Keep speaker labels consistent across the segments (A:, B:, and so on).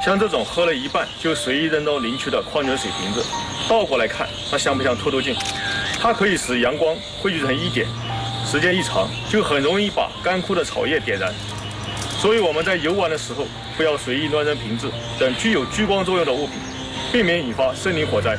A: 像这种喝了一半就随意扔到林区的矿泉水瓶子，倒过来看，它像不像透镜？它可以使阳光汇聚成一点，时间一长，就很容易把干枯的草叶点燃。所以我们在游玩的时候，不要随意乱扔瓶子等具有聚光作用的物品，避免引发森林火灾。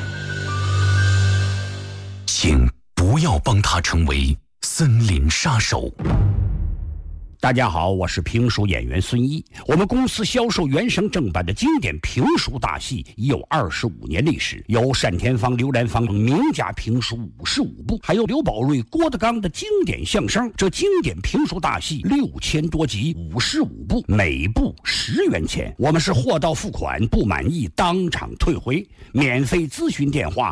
B: 请不要帮他成为森林杀手。
C: 大家好，我是评书演员孙一。我们公司销售原声正版的经典评书大戏已有25年历史，有单田芳、刘兰芳名家评书55部，还有刘宝瑞、郭德纲的经典相声。这经典评书大戏6000多集，55部，每部10元钱。我们是货到付款，不满意当场退回。免费咨询电话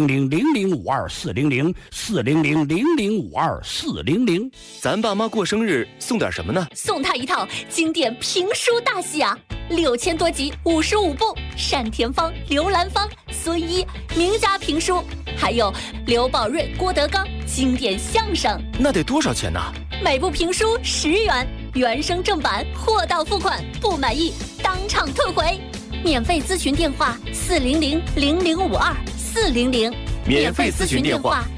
C: 400-0052-400-400-0052-400。
D: 咱爸妈过生日送点什么呢？
E: 送他一套经典评书大戏啊，6000多集，55部，单田芳、刘兰芳、孙一名家评书，还有刘宝瑞、郭德纲经典相声。
D: 那得多少钱呢？
E: 每部评书10元，原声正版，货到付款，不满意当场退回。免费咨询电话400-0052-400。
D: 免费咨询电话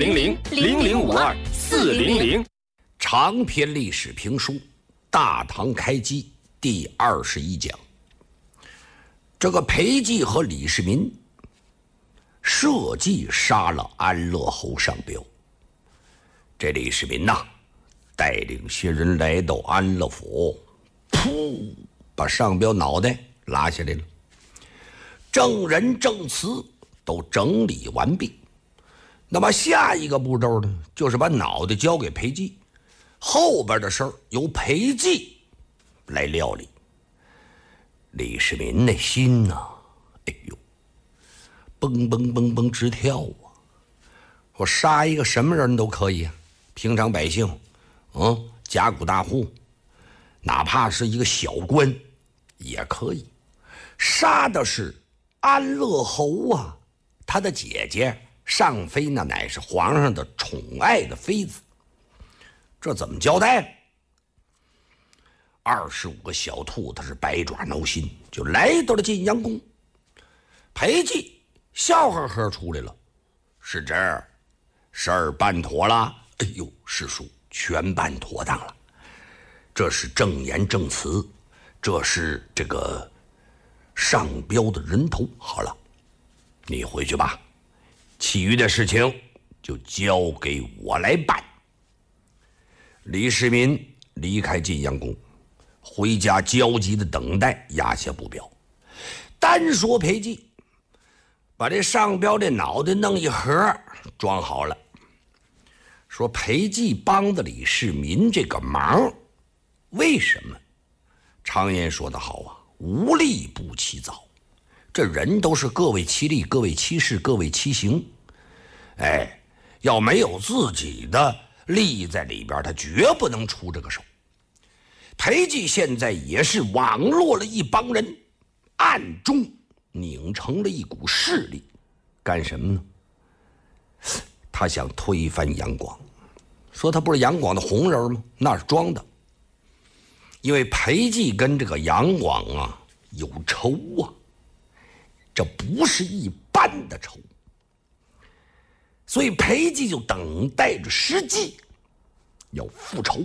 D: 400-0052-400。
C: 长篇历史评书《大唐开基》第21讲。这个裴寂和李世民设计杀了安乐侯上彪。这李世民呐，带领些人来到安乐府，噗，把上彪脑袋拉下来了。证人证词都整理完毕，那么下一个步骤呢，就是把脑袋交给裴寂。后边的事儿由裴寂来料理。李世民那心呐，哎呦，蹦蹦蹦蹦直跳啊！我杀一个什么人都可以啊，平常百姓，甲骨大户，哪怕是一个小官也可以。杀的是安乐侯啊，他的姐姐上妃那乃是皇上的宠爱的妃子。这怎么交代？25个小兔子是百爪挠心，就来到了晋阳宫。裴寂笑呵呵出来了，是这儿，事儿办妥了。哎呦，师叔，全办妥当了。这是证言证词，这是这个上彪的人头。好了，你回去吧，其余的事情就交给我来办。李世民离开晋阳宫，回家焦急的等待，压下不表。单说裴寂把这上彪这脑袋弄一盒装好了，说裴寂帮的李世民这个忙。为什么？常言说得好啊，无利不起早。这人都是各为其利，各为其事，各为其行。要没有自己的利在里边，他绝不能出这个手。裴寂现在也是网络了一帮人，暗中拧成了一股势力，干什么呢？他想推翻杨广，说他不是杨广的红人吗？那是装的。因为裴寂跟这个杨广啊有仇啊，这不是一般的仇。所以裴寂就等待着时机要复仇。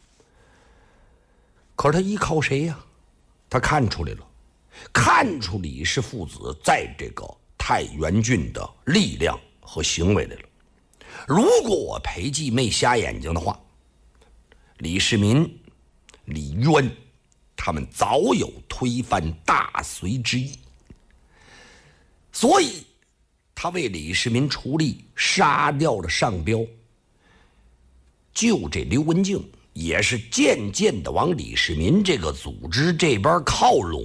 C: 可是他依靠谁呀？他看出来了，看出李氏父子在这个太原郡的力量和行为来了。如果我裴寂没瞎眼睛的话，李世民、李渊他们早有推翻大隋之意。所以他为李世民出力，杀掉了上彪，就这刘文静也是渐渐的往李世民这个组织这边靠拢。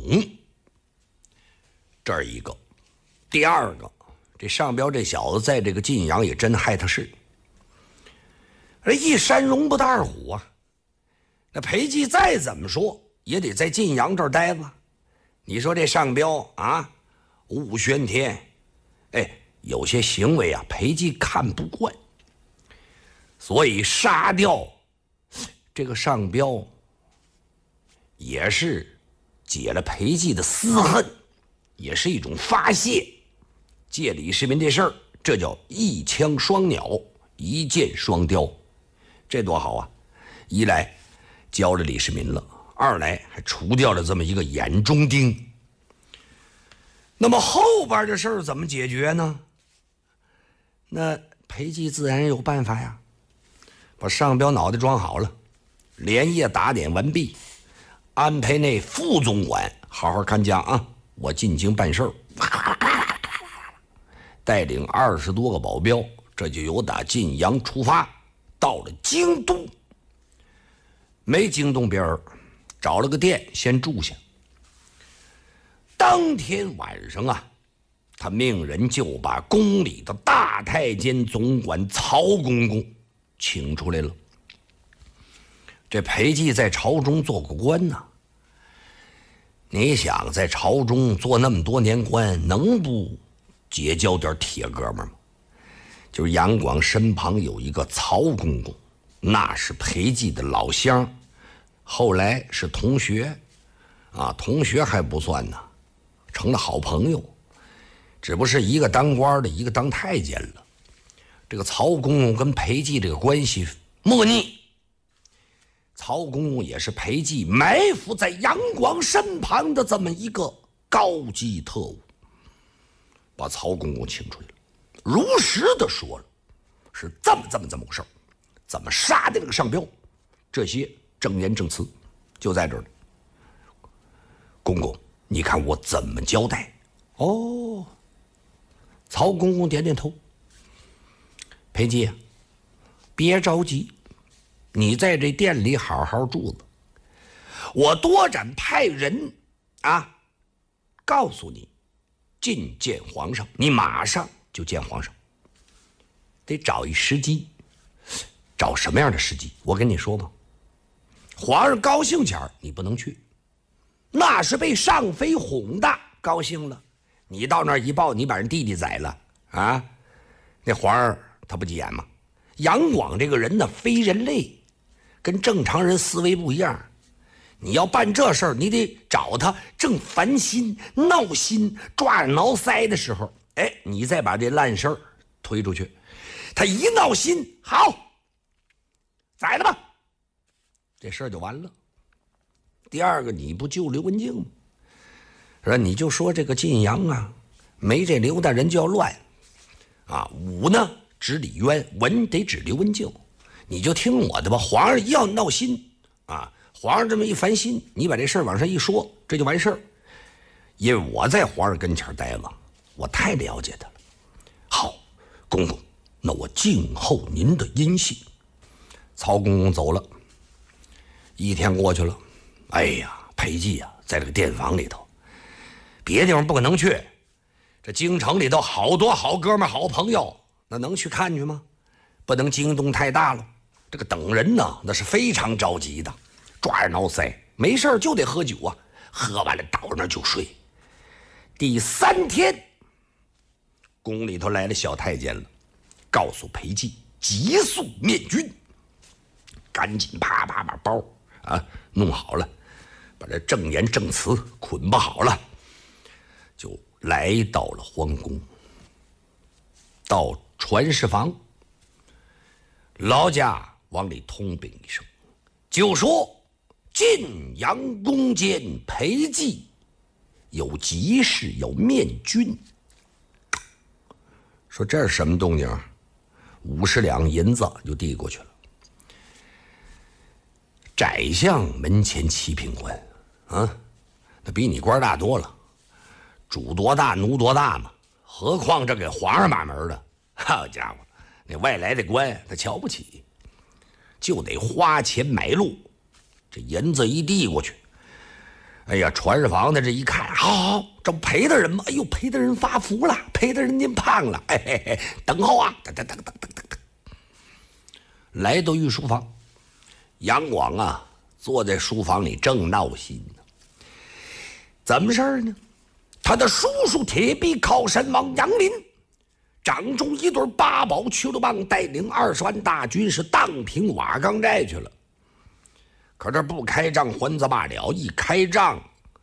C: 这儿一个，第二个，这上彪这小子在这个晋阳也真害他是，一山容不得二虎啊。那裴寂再怎么说也得在晋阳这儿待着。你说这上彪啊，武武宣天，有些行为啊，裴寂看不惯，所以杀掉这个上彪也是解了裴寂的私恨，也是一种发泄。借李世民这事儿，这叫一枪双鸟，一箭双雕，这多好啊！一来教了李世民了，二来还除掉了这么一个眼中钉。那么后边的事儿怎么解决呢？那裴寂自然有办法呀，把上彪脑袋装好了，连夜打点完毕，安排那副总管好好看家啊，我进京办事儿。带领20多个保镖，这就由打晋阳出发，到了京都。没惊动别人，找了个店先住下。当天晚上啊，他命人就把宫里的大太监总管曹公公请出来了。这裴寂在朝中做过官呢，你想在朝中做那么多年官，能不结交点铁哥们吗？就是杨广身旁有一个曹公公，那是裴寂的老乡，后来是同学啊，同学还不算呢，成了好朋友，只不过是一个当官的，一个当太监了。这个曹公公跟裴寂这个关系莫逆，曹公公也是裴寂埋伏在杨广身旁的这么一个高级特务。把曹公公请出来了，如实的说了，是这么回事，怎么杀的那个上彪，这些证言证词就在这儿了。公公，你看我怎么交代？哦，曹公公点点头。裴寂啊，别着急，你在这店里好好住着，我多展派人啊，告诉你。觐见皇上，你马上就见皇上，得找一时机。找什么样的时机？我跟你说吧，皇上高兴前你不能去，那是被上妃哄的，高兴了，你到那儿一报，你把人弟弟宰了啊，那皇上他不急眼吗？杨广这个人呢，非人类，跟正常人思维不一样。你要办这事儿，你得找他正烦心、闹心、抓耳挠腮的时候，哎，你再把这烂事儿推出去。他一闹心，好，宰了吧，这事儿就完了。第二个，你不救刘文静吗？说你就说这个晋阳啊，没这刘大人就要乱啊。武呢指李渊，文得指刘文静，你就听我的吧。皇上一要闹心啊。皇上这么一烦心，你把这事儿往上一说，这就完事儿。因为我在皇上跟前待了，我太了解他了。好，公公，那我静候您的音信。曹公公走了，一天过去了。哎呀，裴寂啊，在这个店房里头，别地方不可能去。这京城里头好多好哥们、好朋友，那能去看去吗？不能惊动太大了。这个等人呢，那是非常着急的。抓耳挠腮，没事就得喝酒啊，喝完了倒那就睡。第3天，宫里头来了小太监了，告诉裴寂急速面君，赶紧啪把包啊弄好了，把这证言证词捆绑好了，就来到了皇宫。到传事房，劳驾往里通禀一声，就说晋阳宫监裴寂有急事要面君。说这是什么动静？50两银子就递过去了。宰相门前七品官啊，那比你官大多了，主多大奴多大嘛，何况这给皇上把门的，好家伙，那外来的官他瞧不起，就得花钱买路。这银子一递过去，哎呀，传事房的这一看，好，这不裴大人吗？哎呦，裴大人发福了，裴大人您胖了，嘿嘿嘿，等候啊，等，来到御书房，杨广啊，坐在书房里正闹心呢。怎么事儿呢？他的叔叔铁壁靠山王杨林，掌中一对八宝驱龙棒，带领20万大军是荡平瓦岗寨去了。可这不开仗还则罢了，一开仗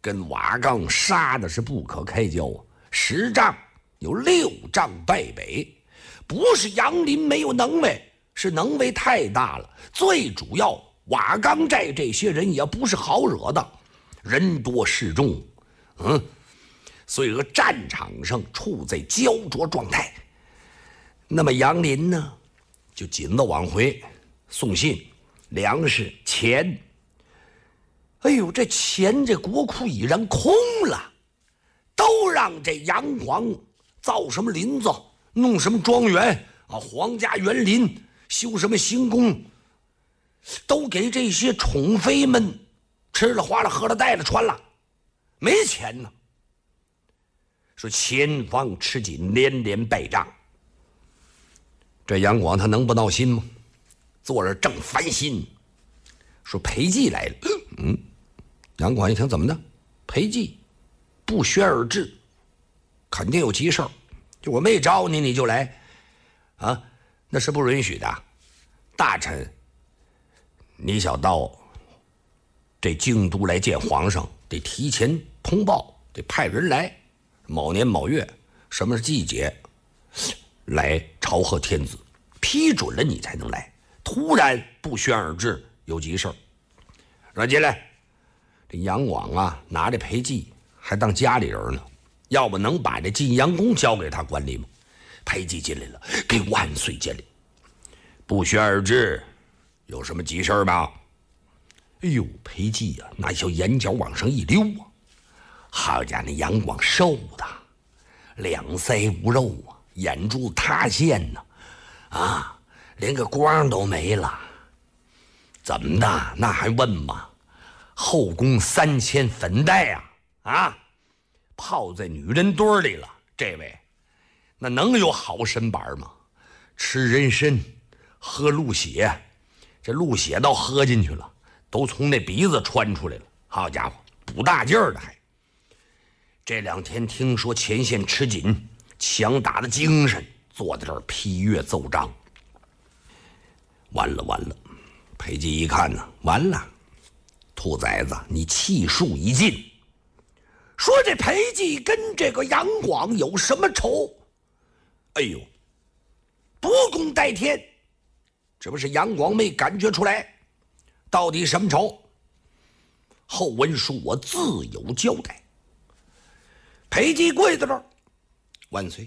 C: 跟瓦岗杀的是不可开交啊！10仗有6仗败北，不是杨林没有能为，是能为太大了。最主要，瓦岗寨这些人也不是好惹的，人多势众，所以战场上处在焦灼状态。那么杨林呢，就紧着往回送信、粮食、钱。哎呦，这钱这国库已然空了，都让这杨广造什么林子，弄什么庄园啊，皇家园林，修什么行宫，都给这些宠妃们吃了花了喝了带了穿了，没钱呢。说前方吃紧，连连败仗。这杨广他能不闹心吗？坐着正烦心，说裴寂来了。杨广一听，怎么的？裴寂不宣而至，肯定有急事儿。就我没找你，你就来啊？那是不允许的。大臣，你想到这京都来见皇上，得提前通报，得派人来。某年某月，什么是季节，来朝贺天子，批准了你才能来。突然不宣而至，有急事儿，让进来。这杨广啊，拿着裴寂还当家里人呢，要不能把这晋阳宫交给他管理吗？裴寂进来了，给万岁见礼。不宣而至，有什么急事吗？哎呦，裴寂啊，那小眼角往上一溜啊，好家伙，那杨广瘦的两腮无肉啊，眼珠塌陷呢，啊，连个光都没了。怎么的？那还问吗？后宫3000粉黛啊，泡在女人堆里了。这位，那能有好身板吗？吃人参，喝鹿血，这鹿血倒喝进去了，都从那鼻子穿出来了。好家伙，补大劲儿的还。这2天听说前线吃紧，强打的精神，坐在这儿批阅奏章。完了！裴寂一看呢，完了。兔崽子，你气数已尽。说这裴寂跟这个杨广有什么仇？哎呦，不共戴天，这不是杨广没感觉出来，到底什么仇？后文书我自有交代。裴寂跪在这儿，万岁，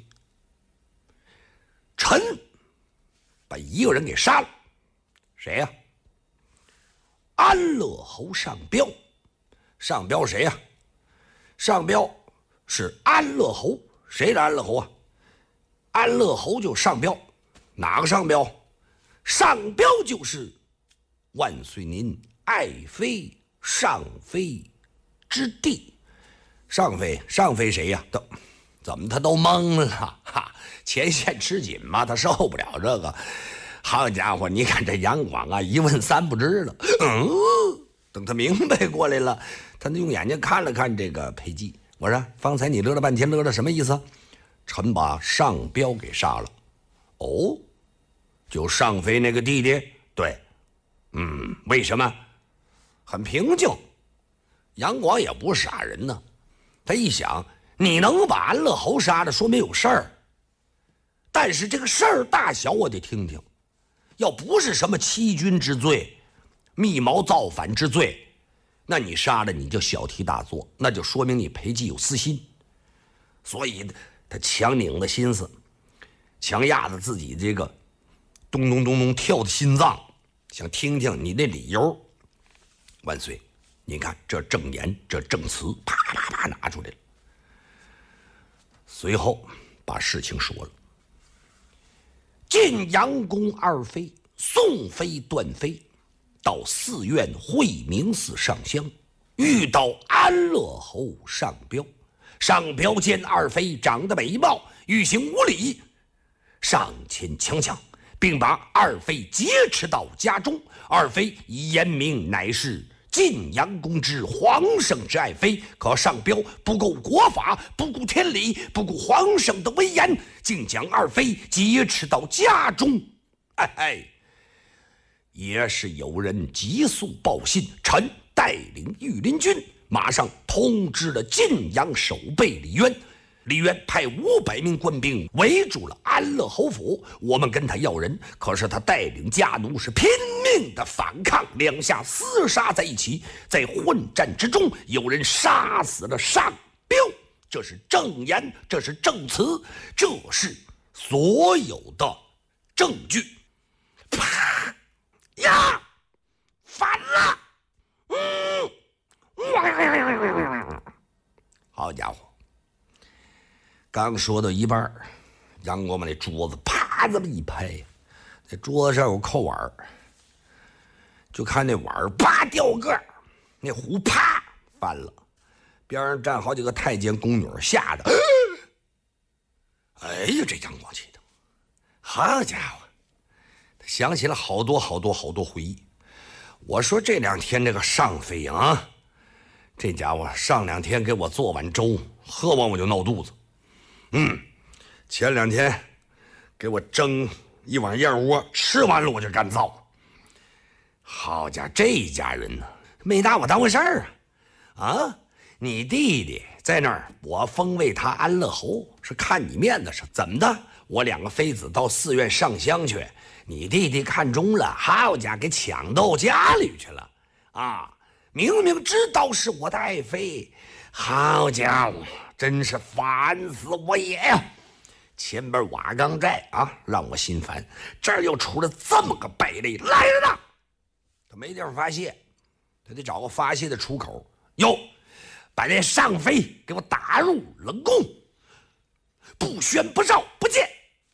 C: 臣把一个人给杀了。谁呀？安乐侯上彪。上彪谁呀？上彪是安乐侯。谁是安乐侯啊？安乐侯就上彪。哪个上彪？上彪就是万岁您爱妃上妃之弟。上妃谁呀？怎么他都懵了哈？前线吃紧嘛，他受不了这个。好家伙，你看这杨广啊，一问三不知了。等他明白过来了，他用眼睛看了看这个裴寂，我说方才你乐了半天，乐了什么意思？臣把上彪给杀了。哦，就上妃那个弟弟？对。为什么？很平静。杨广也不是傻人呢，他一想，你能把安乐侯杀了，说明有事儿。但是这个事儿大小我得听听。要不是什么欺君之罪、密谋造反之罪，那你杀了你就小题大做，那就说明你裴寂有私心。所以他强拧的心思，强压着自己这个咚咚咚咚跳的心脏，想听听你那理由。万岁，您看这证言、这证词，啪啪啪拿出来了。随后把事情说了。晋阳宫二妃宋妃、段妃到寺院惠明寺上香，遇到安乐侯上彪。上彪见二妃长得美貌，欲行无礼，上前强抢，并把二妃劫持到家中。二妃以言明乃是晋阳宫之皇上之爱妃，可上彪不顾国法，不顾天理，不顾皇上的威严，竟将二妃劫持到家中。也是有人急速报信，臣带领御林军马上通知了晋阳守备李渊。李渊派500名官兵围住了安乐侯府，我们跟他要人，可是他带领家奴是拼命的反抗，两下厮杀在一起。在混战之中，有人杀死了上彪，这是证言，这是证词，这是所有的证据。啪呀，反了！好家伙！刚说到一半，杨国们那桌子啪这么一拍，那桌子上有扣碗，就看那碗啪掉个，那壶啪翻了，边上站好几个太监宫女，吓得，哎呀，这杨广气的，好家伙！他想起了好多回忆。我说这2天这个上飞啊，这家伙上2天给我做碗粥，喝完我就闹肚子。前2天给我蒸一碗燕窝，吃完了我就干燥。好家伙，这家人呢，没拿我当回事儿啊！你弟弟在那儿，我封为他安乐侯，是看你面子上。怎么的？我2个妃子到寺院上香去，你弟弟看中了，好家伙，给抢到家里去了啊！明明知道是我的爱妃，好家伙！真是烦死我也呀！前边瓦岗寨啊，让我心烦，这儿又出了这么个败类来人呐！他没地方发泄，他得找个发泄的出口。哟，把那上妃给我打入冷宫，不宣不召不见。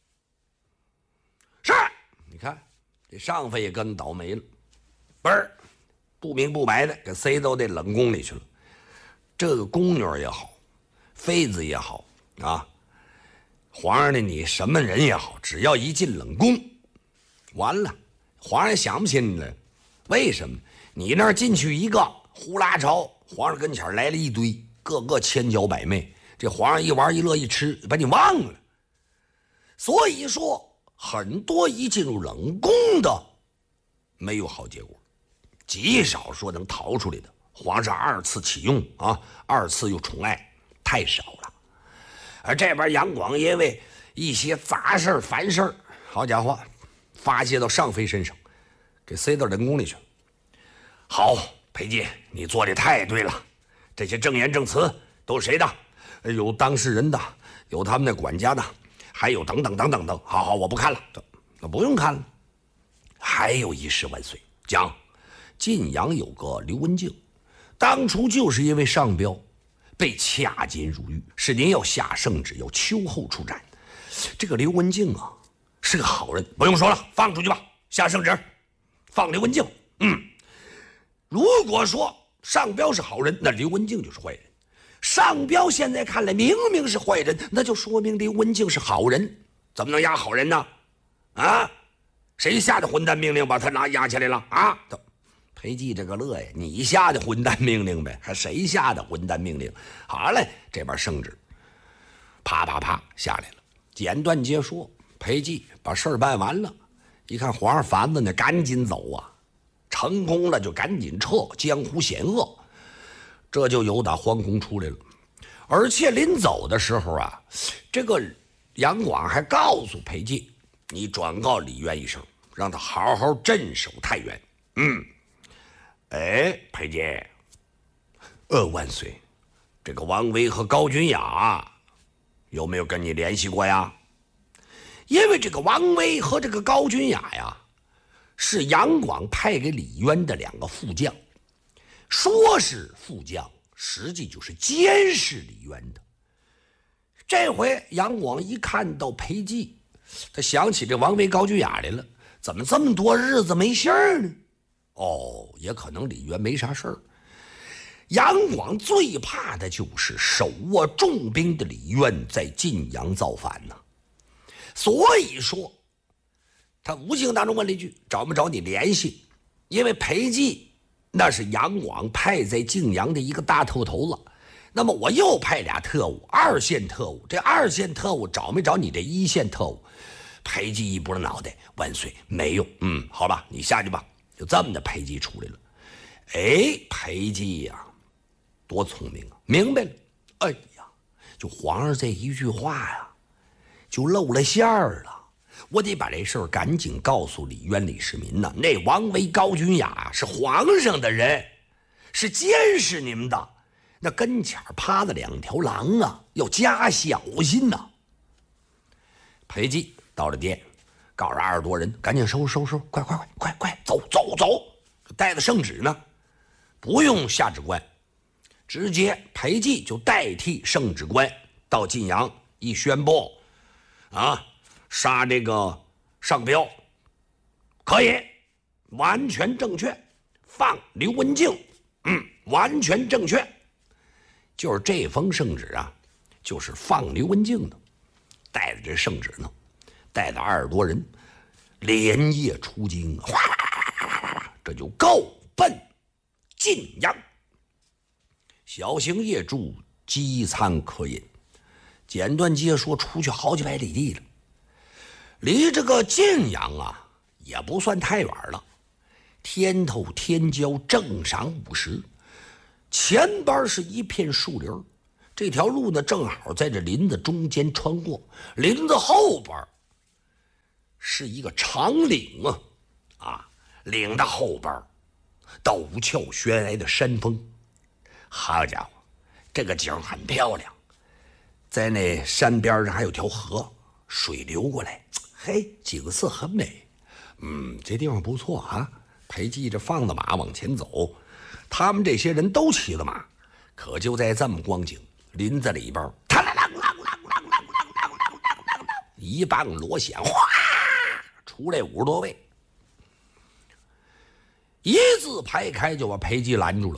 C: 是，你看这上妃也跟倒霉了，不明不白的给塞到这冷宫里去了。这个宫女也好，妃子也好啊，皇上的你什么人也好，只要一进冷宫，完了，皇上想不起你来。为什么？你那儿进去一个呼啦朝，皇上跟前来了一堆，个个千娇百媚，这皇上一玩一乐一吃，把你忘了。所以说，很多一进入冷宫的，没有好结果，极少说能逃出来的。皇上2次启用啊，2次又宠爱，太少了。而这边杨广因为一些杂事烦事，好家伙，发泄到上妃身上，给塞到冷宫里去。好，裴寂，你做的太对了。这些证言证词都是谁的？有当事人的，有他们的管家的，还有等等等等等。好，我不看了，那不用看了。还有一事万岁，讲晋阳有个刘文静，当初就是因为上彪被掐监入狱，是您要下圣旨，要秋后出斩。这个刘文静啊，是个好人，不用说了，放出去吧，下圣旨，放刘文静。如果说上彪是好人，那刘文静就是坏人。上彪现在看来明明是坏人，那就说明刘文静是好人，怎么能压好人呢？啊，谁下的混蛋命令把他压起来了啊？裴寂这个乐呀，你下的混蛋命令呗，还谁下的混蛋命令？好嘞，这边圣旨啪啪啪下来了，简短截说。裴寂把事儿办完了，一看皇上烦了呢，赶紧走啊！成功了就赶紧撤，江湖险恶。这就由打皇宫出来了，而且临走的时候啊，这个杨广还告诉裴寂，你转告李渊一声，让他好好镇守太原。裴寂，万岁，这个王维和高君雅有没有跟你联系过呀？因为这个王维和这个高君雅呀，是杨广派给李渊的2个副将，说是副将，实际就是监视李渊的。这回杨广一看到裴寂，他想起这王维高君雅来了，怎么这么多日子没信儿呢？也可能李渊没啥事儿。杨广最怕的就是手握重兵的李渊在晋阳造反呢，所以说他无形当中问了一句，找没找你联系？因为裴寂那是杨广派在晋阳的一个大头子，那么我又派俩特务，2线特务，这2线特务找没找你这1线特务？裴寂一拨脑袋，万岁，没有。好吧，你下去吧。就这么的，裴寂出来了。裴寂呀， 多聪明啊！明白了，哎呀，就皇上这一句话呀，就露了馅儿了。我得把这事儿赶紧告诉李渊、李世民呐。那王维、高君雅是皇上的人，是监视你们的，那跟前趴着2条狼啊，要加小心呐。裴寂到了殿，告诉20多人赶紧收拾，快，走，带着圣旨呢，不用下旨官，直接裴寂就代替圣旨官到晋阳一宣布啊。杀这个上彪，可以，完全正确。放刘文静，完全正确。就是这封圣旨啊，就是放刘文静的，带着这圣旨呢，带着20多人，连夜出京，哗，这就够奔晋阳。小行夜住，饥餐渴饮，简短截说，出去好几百里地了。离这个晋阳啊，也不算太远了。天透天骄，正晌午时，前边是一片树林，这条路呢正好在这林子中间穿过，林子后边是一个长岭啊，岭的后边陡峭悬崖的山峰。好家伙，这个景很漂亮，在那山边上还有条河，水流过来，嘿，景色很美。这地方不错啊。裴寂这放着马往前走，他们这些人都骑了马，可就在这么光景，林子里边，一棒锣响，哗，出来50多位，一字排开就把裴寂拦住了。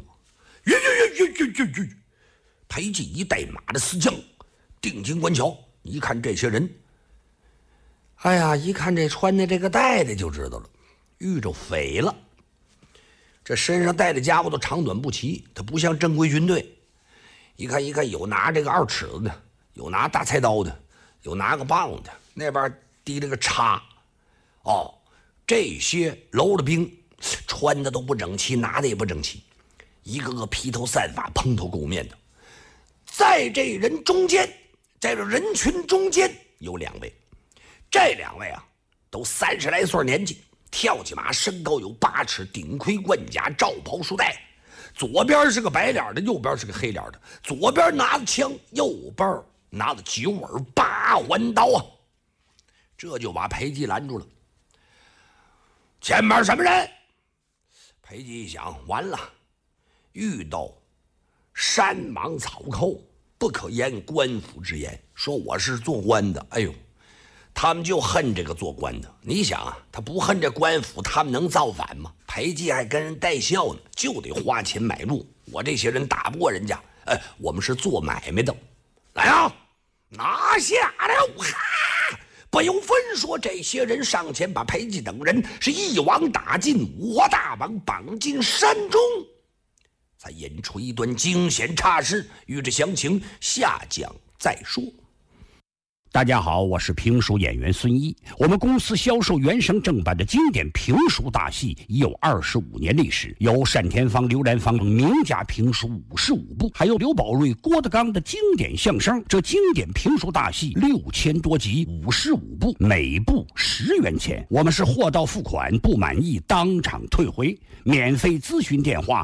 C: 裴寂一带马的四将定睛观瞧，一看这些人，哎呀，一看这穿的这个带的就知道了，遇着匪了。这身上带的家伙都长短不齐，他不像正规军队。一看有拿这个2尺子的，有拿大菜刀的，有拿个棒的，那边提了个叉。这些楼的兵穿的都不整齐，拿的也不整齐，一个个披头散发，蓬头垢面的。在这人中间，在这人群中间有2位，这2位啊都30来岁年纪，跳起马，身高有8尺，顶盔贯甲，罩袍束带。左边是个白脸的，右边是个黑脸的，左边拿着枪，右边拿着9耳8环刀啊！这就把裴寂拦住了。前面什么人？裴寂一想，完了，遇到山莽草寇，不可言官府之言，说我是做官的。哎呦，他们就恨这个做官的。你想啊，他不恨这官府，他们能造反吗？裴寂还跟人带笑呢，就得花钱买路。我这些人打不过人家，我们是做买卖的。来啊，拿下了！哈，不由分说，这些人上前把裴寂等人是一网打尽，5花大绑绑进山中，才引出一段惊险差事。欲知详情，下讲再说。
F: 大家好，我是评书演员孙一。我们公司销售原声正版的经典评书大戏已有25年历史，有单田芳、刘兰芳名家评书55部，还有刘宝瑞、郭德纲的经典相声。这经典评书大戏6000多集，55部，每部10元钱。我们是货到付款，不满意当场退回。免费咨询电话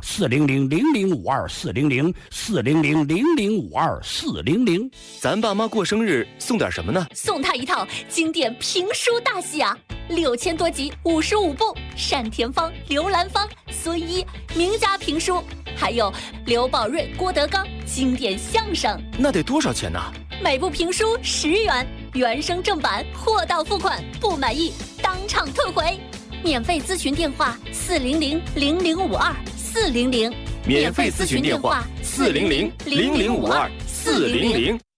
F: 400-0052-400，400-0052-400。
D: 咱爸妈过生日送点什么呢？
E: 送他一套经典评书大戏啊，6000多集，55部，单田芳、刘兰芳、孙一名家评书，还有刘宝瑞、郭德纲经典相声。
D: 那得多少钱呢？
E: 每部评书10元，原声正版，货到付款，不满意当场退回。免费咨询电话400-0052-400，
D: 免费咨询电话400-0052-400。